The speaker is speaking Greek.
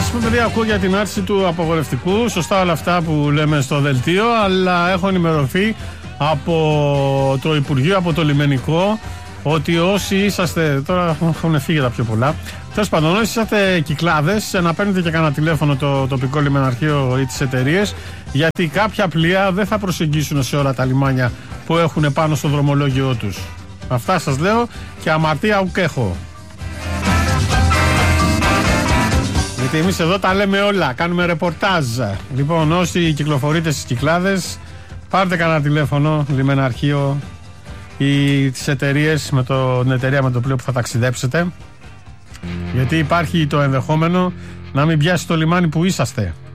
σας πω, παιδιά, ακούω για την άρση του απαγορευτικού. Σωστά όλα αυτά που λέμε στο δελτίο, αλλά έχω ενημερωθεί από το Υπουργείο, από το Λιμενικό, ότι όσοι είσαστε. Τώρα έχουν φύγει τα πιο πολλά. Τέλος πάντων, όσοι είσαστε κυκλάδες, να παίρνετε και κανένα τηλέφωνο το τοπικό λιμεναρχείο ή τις εταιρείες, γιατί κάποια πλοία δεν θα προσεγγίσουν σε όλα τα λιμάνια που έχουν πάνω στο δρομολόγιο τους. Αυτά σας λέω και αμαρτία ουκ έχω. Γιατί εμείς εδώ τα λέμε όλα, κάνουμε ρεπορτάζ. Λοιπόν, όσοι κυκλοφορείτε στις κυκλάδες, πάρτε κανένα τηλέφωνο, λιμεναρχείο ή τις εταιρείες, την εταιρεία με το πλοίο που θα ταξιδέψετε. Γιατί υπάρχει το ενδεχόμενο να μην πιάσει το λιμάνι που είσαστε.